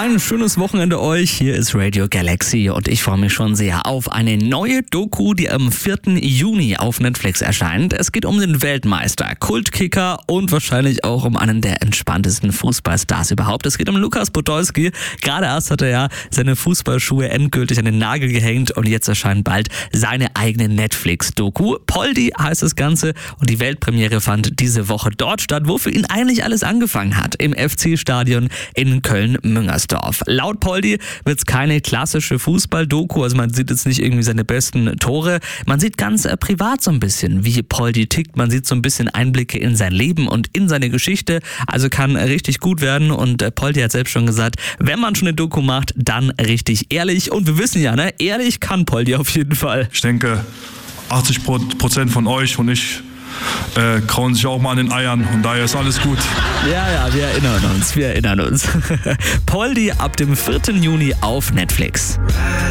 Ein schönes Wochenende euch. Hier ist Radio Galaxy und ich freue mich schon sehr auf eine neue Doku, die am 4. Juni auf Netflix erscheint. Es geht um den Weltmeister, Kultkicker und wahrscheinlich auch um einen der entspanntesten Fußballstars überhaupt. Es geht um Lukas Podolski. Gerade erst hat er ja seine Fußballschuhe endgültig an den Nagel gehängt und jetzt erscheint bald seine eigene Netflix-Doku. Poldi heißt das Ganze und die Weltpremiere fand diese Woche dort statt, wo für ihn eigentlich alles angefangen hat, im FC-Stadion in Köln-Müngersdorf. Laut Poldi wird es keine klassische Fußball-Doku, also man sieht jetzt nicht irgendwie seine besten Tore, man sieht ganz privat so ein bisschen, wie Poldi tickt, man sieht so ein bisschen Einblicke in sein Leben und in seine Geschichte, also kann richtig gut werden und Poldi hat selbst schon gesagt, wenn man schon eine Doku macht, dann richtig ehrlich und wir wissen ja, ne, ehrlich kann Poldi auf jeden Fall. Ich denke, 80% von euch und ich kauen sich auch mal an den Eiern und daher ist alles gut. Ja, wir erinnern uns. Poldi ab dem 4. Juni auf Netflix.